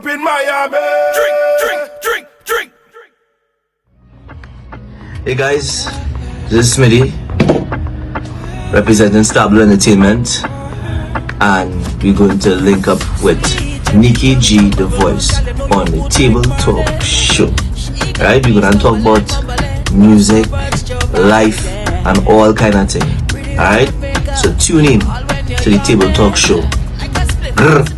In Miami. Drink. Hey guys, this is Smitty representing Stable Entertainment, and we're going to link up with Nikki G, the voice, on the Table Talk Show. Right? We're gonna talk about music, life, and all kind of thing. Alright? So tune in to the Table Talk Show. Grr.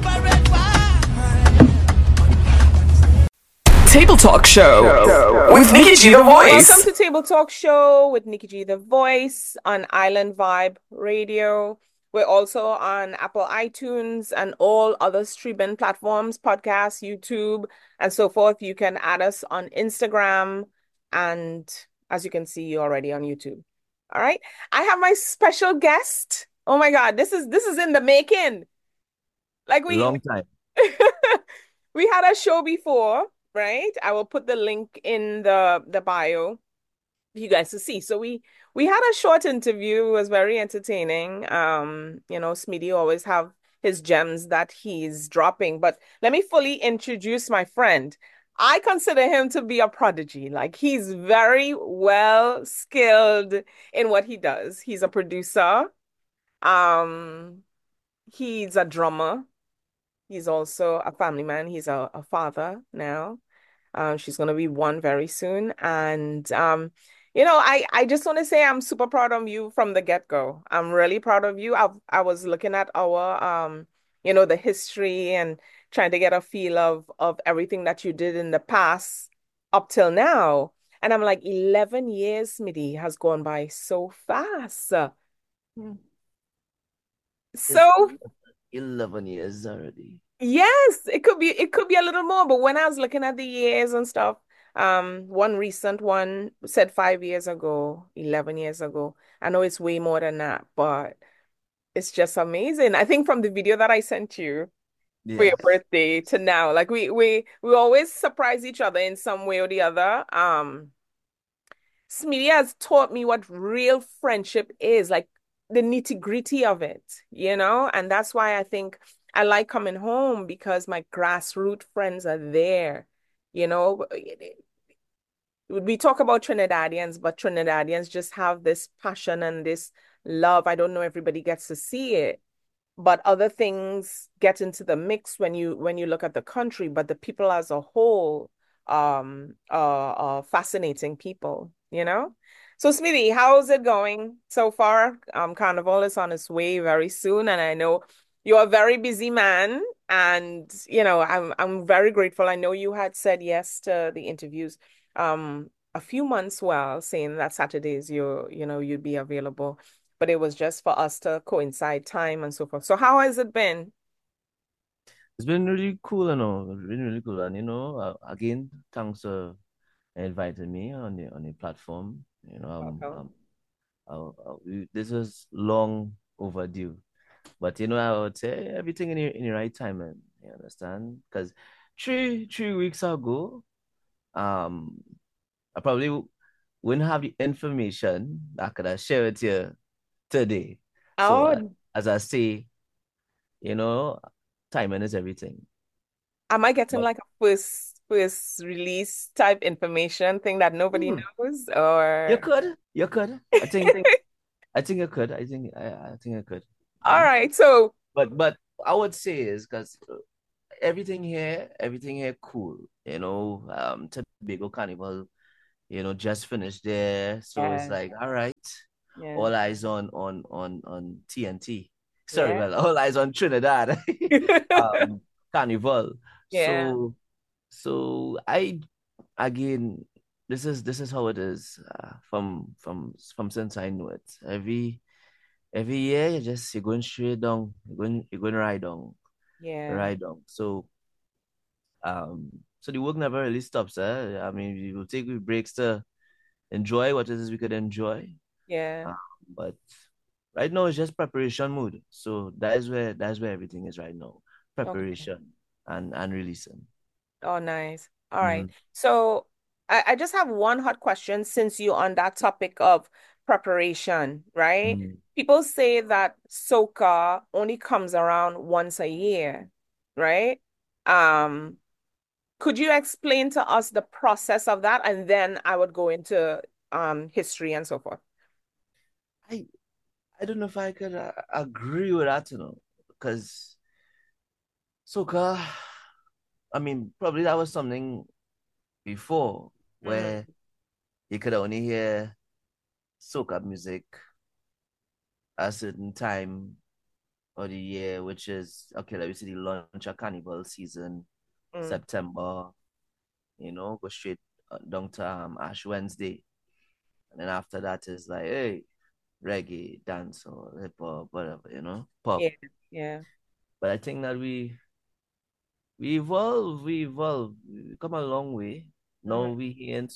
Table Talk Show with Nikki G, the voice. Welcome to Table Talk Show with Nikki G, the voice on Island Vibe Radio. We're also on Apple iTunes and all other streaming platforms, podcasts, YouTube, and so forth. You can add us on Instagram, and as you can see, you're already on YouTube. All right. I have my special guest. Oh my God, this is in the making. Like Long time. we had a show before. Right? I will put the link in the bio for you guys to see. So we had a short interview. It was very entertaining. Smitty always have his gems that he's dropping. But let me fully introduce my friend. I consider him to be a prodigy. Like, he's very well skilled in what he does. He's a producer. He's a drummer. He's also a family man. He's a father now. She's going to be one very soon. And, I just want to say I'm super proud of you from the get-go. I'm really proud of you. I was looking at our, the history and trying to get a feel of everything that you did in the past up till now. And I'm like, 11 years, Smitty, has gone by so fast. Hmm. So 11 years already. yes, it could be a little more, but when I was looking at the years and stuff, one recent one said 5 years ago, 11 years ago. I know it's way more than that, but it's just amazing. I think from the video that I sent you for your Yes. birthday to now, like we always surprise each other in some way or the other. Smitty has taught me what real friendship is, like the nitty-gritty of it, and that's why I think I like coming home because my grassroots friends are there. You know, we talk about Trinidadians, but Trinidadians just have this passion and this love. I don't know everybody gets to see it, but other things get into the mix when you look at the country, but the people as a whole are fascinating people. So Smithy, how's it going so far? Carnival is on its way very soon, and I know you're a very busy man, and I'm very grateful. I know you had said yes to the interviews a few months well, saying that Saturdays you'd be available, but it was just for us to coincide time and so forth. So how has it been? It's been really cool, It's been really cool, and again, thanks for inviting me on the platform. Welcome. This was long overdue, but I would say everything in the right time, man. You understand? Because three weeks ago, um, I probably wouldn't have the information that I could have shared with you today. So, Oh, as I say, you know, timing is everything. am I getting But like a first release type information thing that nobody hmm, knows? you Or could, you could. I think you could. I think I could. all Mhm. right, so But I would say is because everything here, cool. Tobago Carnival, just finished there, so it's yeah, like, all right, yeah, all eyes on TNT. Sorry, yeah. well, all eyes on Trinidad, um, Carnival. Yeah. So I again, this is how it is. From since I know it, every year you're going straight down, you're going Yeah. right down. So the work never really stops. I mean, we will take breaks to enjoy what it is we could enjoy. Yeah. Uh, but right now it's just preparation mood. So that's where everything is right now. Okay. Preparation and releasing. Oh, nice. All right. Mm-hmm. So I just have one hot question since you're on that topic of preparation, right? Mm-hmm. People say that soca only comes around once a year, right? Um, Could you explain to us the process of that? And then I would go into history and so forth. I I don't know if I could agree with that, because soca. I mean, probably that was something before Hmm. where you could only hear soca music a certain time of the year, which is okay. Let me see the launch of carnival season, Mm. September. Go straight down to Ash Wednesday, and then after that is like, hey, reggae, dance, or hip hop, whatever, pop. Yeah, yeah. But I think that we evolve, we come a long way. Now Hmm.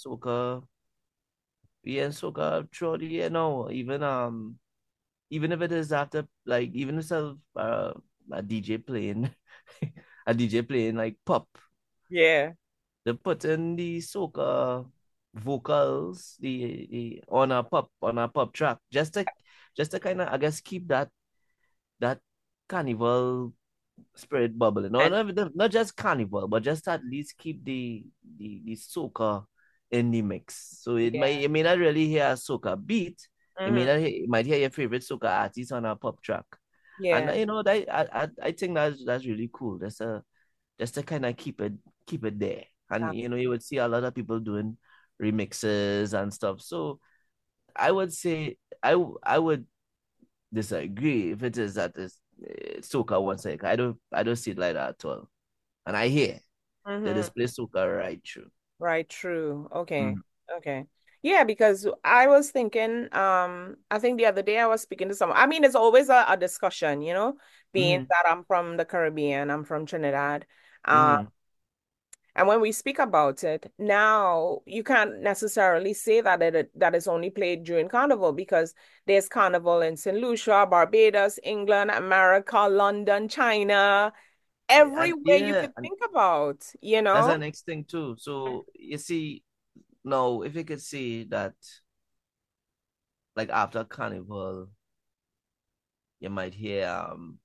we in soca throughout the year now. Even if it is after, like, even if it's a DJ playing a DJ playing like pop, Yeah. they put in the soca vocals the on a pop track, just to kind of, I guess, keep that carnival spirit bubbling. No, And not just carnival, but just at least keep the soca in the mix. So yeah. you may not really hear a soca beat. Hmm. You might hear your favorite soca artist on a pop track. And Yeah. that I think that's really cool. Just to kind of keep it there. And you would see a lot of people doing remixes and stuff. So I would say I would disagree if it is that it's soca one side. I don't see it like that at all. And I hear they Hmm. display soca right through. Right, true. Okay. Mhm. Okay. Yeah, because I was thinking, I think the other day I was speaking to someone. I mean, it's always a discussion, being Mhm. that I'm from the Caribbean, I'm from Trinidad. Um, Mhm. and when we speak about it, now you can't necessarily say that it's only played during Carnival because there's Carnival in St. Lucia, Barbados, England, America, London, China, And everywhere you yeah, could and think about, you that's know? the next thing too. So you see, now if you could see that, like, after carnival, you might hear um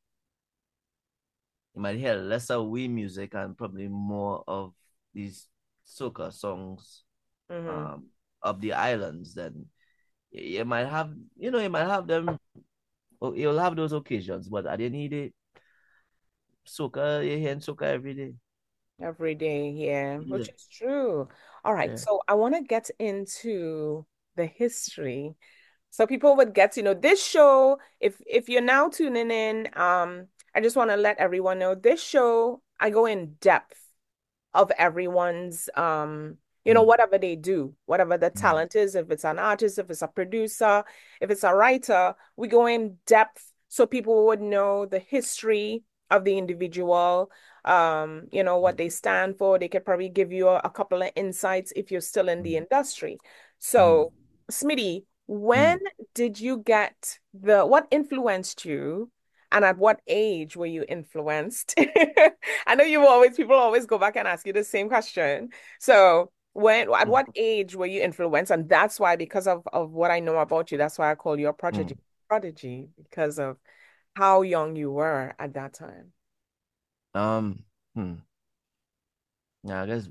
lesser wee music and probably more of these soca songs Mm-hmm. um of the islands. Then you might have, them. Oh, you'll have those occasions, but are they needed? Soca, you're hearing soca every day. Every day, yeah, Yeah, which is true. All right, yeah. so I want to get into the history. So people would get to know this show. If you're now tuning in, I just want to let everyone know this show, I go in depth of everyone's Mm, whatever they do, whatever the mm, talent is, if it's an artist, if it's a producer, if it's a writer, we go in depth so people would know the history of the individual, what they stand for. They could probably give you a couple of insights if you're still in the mm, industry. mm, So, Smitty, when mm. did you get what influenced you? And at what age were you influenced? I know people always go back and ask you the same question. So at Mm, what age were you influenced? And that's why, because of what I know about you, that's why I call you a mm. prodigy, because of how young you were at that time. Um, hmm. Yeah, I guess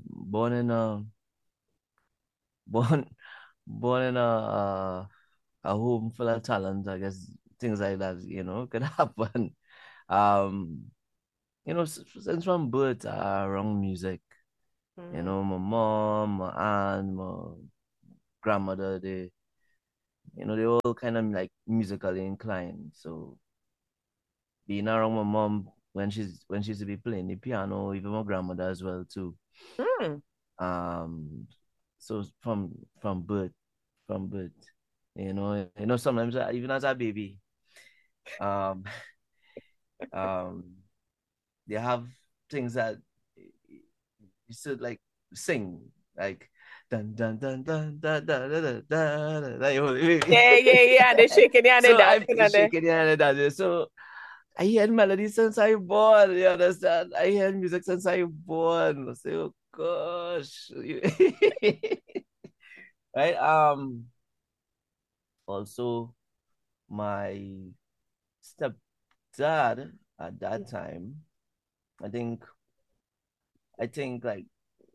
born born in a home full of talent. I guess things like that, could happen. Um, since from birth, around music. Mm, My mom, my aunt, my grandmother, they all kind of like musically inclined. So being around my mom when she used to be playing the piano, even my grandmother as well too. mm. Um, so from birth, sometimes even as a baby, um, um, they have things that you should like sing like dun dun dun dun dun dun dun dun dun, dun, like, oh, Yeah, yeah, yeah. They're shaking, yeah, and they're so I'm dancing, and they shaking your hand and dancing. So I hear melody since I born. You understand? I hear music since I born. I say, oh gosh. Right. Also, my stepdad at that time, I think like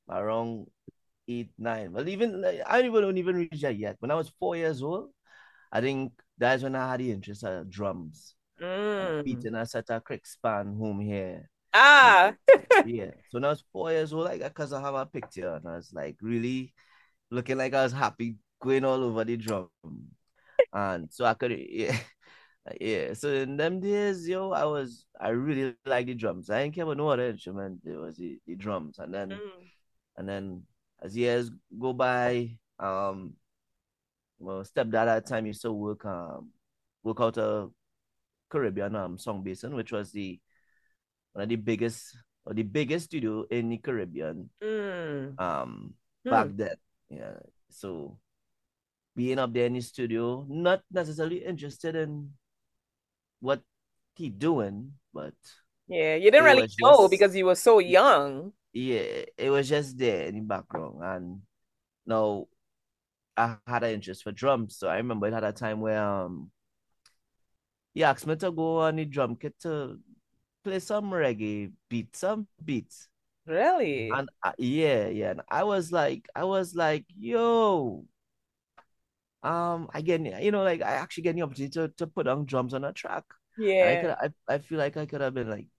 around 8, 9. Well, even I don't even reach that yet. When I was 4 years old, I think that's when I had the interest of drums. Mm. Beating a set of crick span home here. And Ah. yeah. So when I was 4 years old, like because I have a picture and I was like really looking like I was happy going all over the drum. And so I could yeah. Yeah. So in them days, yo, I really like the drums. I didn't care about no other instrument. It was the drums. Mm. And then as years go by, well, stepdad at the time used to work out a Caribbean song basin, which was the one of the biggest or the biggest studio in the Caribbean Mm. back Hmm. then. Yeah. So being up there in the studio, not necessarily interested in what he doing, but Yeah, you didn't it really was know just because you were so young. yeah, it was just there in the background. And now I had an interest for drums. So I remember it had a time where he asked me to go on the drum kit to play some reggae beats, some beats. Really? And yeah. And I was like, yo, again, like I actually get the opportunity to put on drums on a track. And Yeah. I feel like I could have been like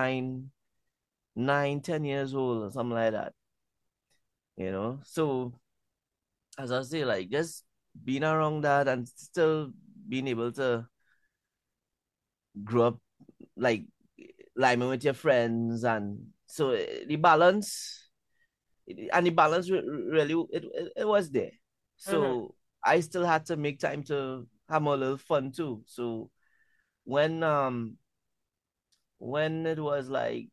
10 years old or something like that. So as I say, like just being around that and still being able to grow up like liming with your friends, and so the balance really it was there. Hmm. So I still had to make time to have a little fun too. So when it was like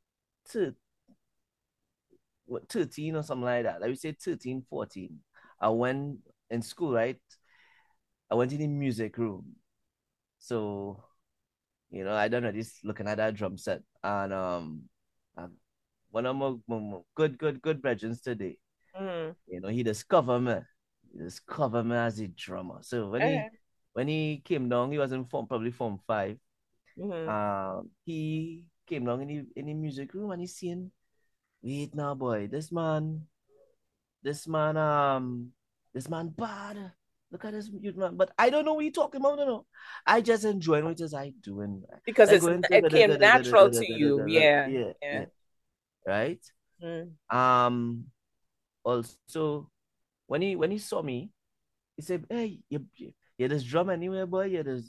13 or something like that, like we say 13, 14, I went in school, right? I went in the music room. So I don't know, just looking at that drum set, and um, one of my good brethren today, Hmm. he discovered me. He discovered me as a drummer. So Okay. when he came down, he was in probably form 5. Hmm. He came down in the music room and he's saying, "Wait now, boy, this man, this man bad. Look at this youth man." But I don't know what you're talking about. No. I just enjoying what is I doing. Because Like going it came natural to you. Yeah. yeah, Yeah. right. Mm. Um. Also, when he saw me, he said, "Hey, you this drum anywhere, boy?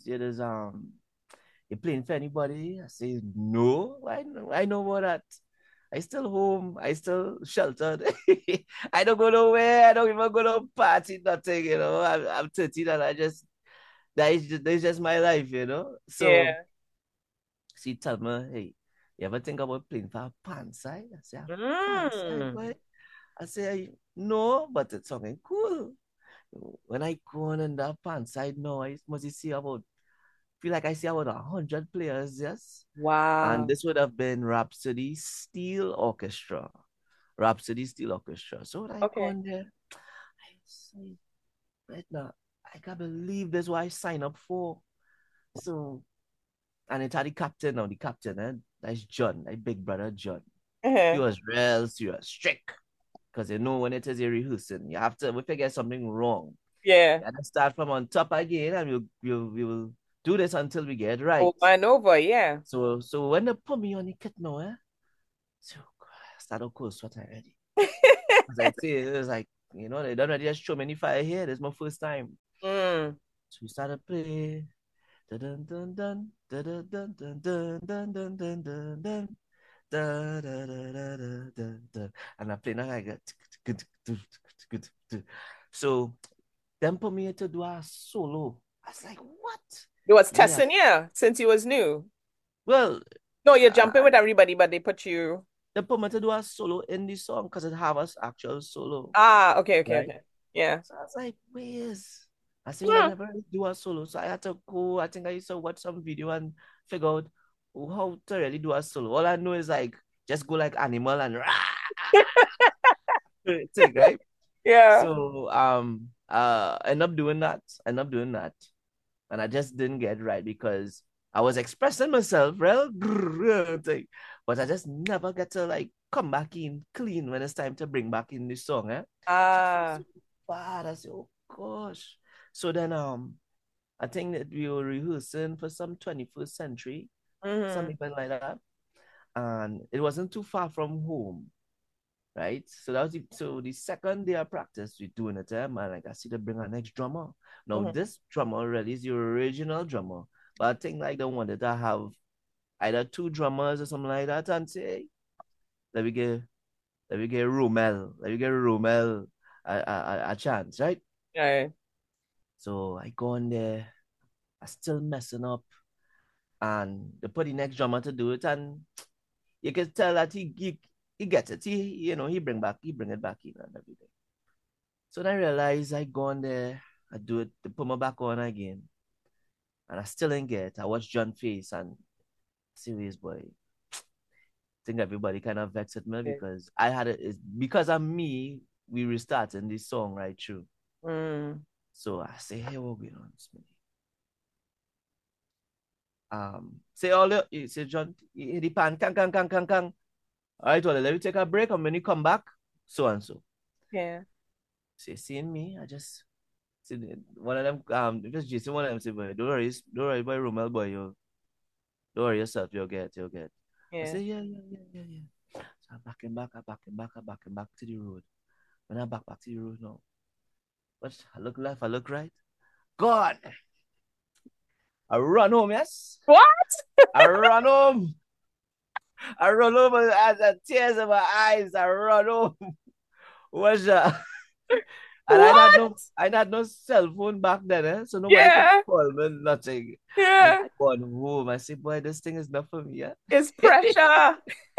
You playing for anybody?" I say, "No, I know about that. I still home. I still sheltered. I don't go nowhere. I don't even go to party, nothing, I'm 13 and that is just my life. So Yeah. she told me, "Hey, you ever think about playing for a pan side?" I say, "A pan side, Mm. boy?" I say, "No, but it's something cool." When I go on in that pan side now, I must see about feel like I see about 100 players, yes. And Wow. this would have been Rhapsody Steel Orchestra. Rhapsody Steel Orchestra. So when I go Okay. in there, I say, right now, I can't believe this is what I signed up for. So, and it's had the captain now, the captain, that's John, my big brother John. He Uh-huh. was real serious, strict. Because when it is a rehearsing, you have to, if you get something wrong, Yeah. you have to start from on top again, and we will do this until we get it right. Over and over. Yeah. So when they put me on the kit now, so I started cold sweat already. As I say, it was like, they don't already just show me any fire here. This is my first time. Mm. So we started playing. Dun dun dun dun dun dun dun dun dun dun dun dun dun. Da, da, da, da, da, da, da. And I play now I got so then put me to do a solo. I was like, what? It was Now yeah. testing, yeah, since you was new. Well, No, you're uh, jumping with everybody, but they put you. they put me to do a solo in the song because it have us actual solo, Ah, okay, okay, right? okay. Yeah. So I was like, where's I say, I Hmm. never really do a solo. So I had to go. I think I used to watch some video and figure out how to really do a solo. All I know is like just go like animal and take, right? Yeah. So end up doing that. End up doing that. And I just didn't get right because I was expressing myself, right? But but I just never get to like come back in clean when it's time to bring back in the song, eh? Ah, So bad. I say, oh gosh. So then I think that we were rehearsing for some 21st century, mm-hmm. something like that. And it wasn't too far from home, right? So that was the second day of practice we doing it, and like I see to bring our next drummer. Now Mm-hmm. this drummer really is your original drummer, but I think like they wanted to have either two drummers or something like that, and say, hey, let me get let me get Romel a chance, right? Right. So I go in there, I still messing up, and they put the next drummer to do it, and you can tell that he gets it. He bring it back in and everything. So then I realize I go on there, I do it, they put my back on again, and I still ain't get it. I watch John face and serious boy. I think everybody kind of vexed at me Okay. because I had it. It's because of me. We restarting this song right through. Mm. So I say, hey, what going on, Smitty? Say all the say John, the pan, kang. All right, well, let me take a break, and when you come back, so and so. Yeah. Say, seeing me, I just see one of them. If it's Jason, one of them say, boy, don't worry, boy, Romel, boy, you don't worry yourself, you'll get. I Yeah. say, yeah. So I back and back to the road. When I back to the road now, but I look left, I look right. God, I run home, yes. What? I run home. I run home and tears in my eyes. I run home. What's that? And What? I had no cell phone back then, eh? So nobody could Yeah. call me, nothing. I Yeah. gone home. I say, boy, this thing is not for me, yeah. It's pressure.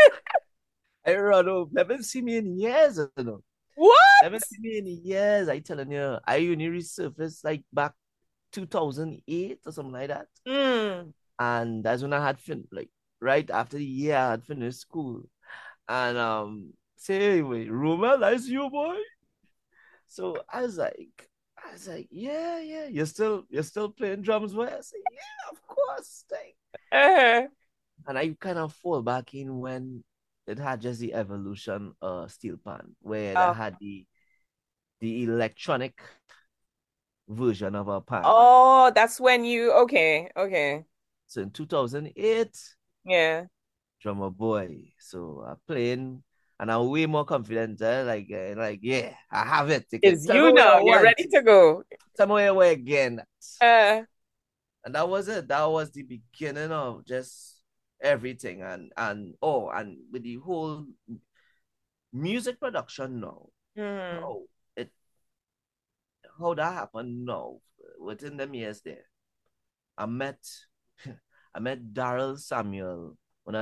I run home. Never see me in years, you know. What? Never see me in years. I telling you, I only resurfaced like back 2008 or something like that. Mm. And that's when I had like right after the year I had finished school. And say anyway, Romel, that's you, boy. So I was like, yeah, you're still playing drums, boy. I said, yeah, of course. Like, Uh-huh. and I kind of fall back in when it had just the evolution steel pan, where they Oh. had the electronic version of a pan. Oh, that's when you okay. So in 2008, Yeah. drummer boy. So I'm playing and I'm way more confident. Like, yeah, I have it. You can It's tell me you what I now. You're want. ready to go. Tell me where again. Uh, And that was it. That was the beginning of just everything. And with the whole music production now. mm. How it how that happened now within them years there. I met I met Daryl Samuel when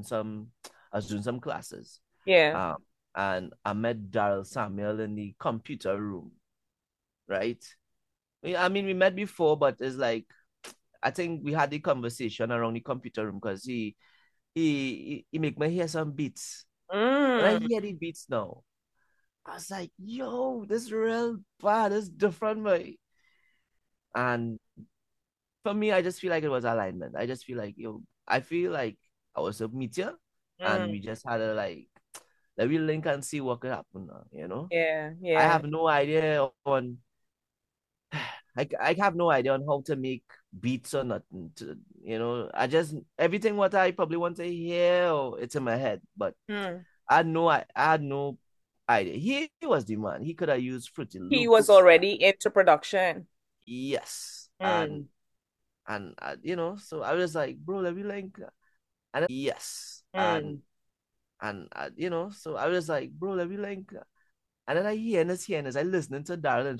I was doing some classes. Yeah. Um, and I met Daryl Samuel in the computer room, right? I mean, we met before, but it's like I think we had the conversation around the computer room because he make me hear some beats. When I Mm. hear the beats now, I was like, yo, this real bad, this different way. And for me, I just feel like it was alignment. I just feel like, I feel like I was a meteor and Mm. we just had to like let me link and see what could happen now. Yeah. I Yeah. have no idea on I have no idea on how to make beats or nothing. I just everything what I probably want to hear or it's in my head, but Mm. I had no idea. He was the man. He could have used Fruity He was Loops. already into production. Yes, Mm. so I was like, bro, let me link, and yes, Mm. so I was like, bro, let me link, and then I hear this, I listening to Darren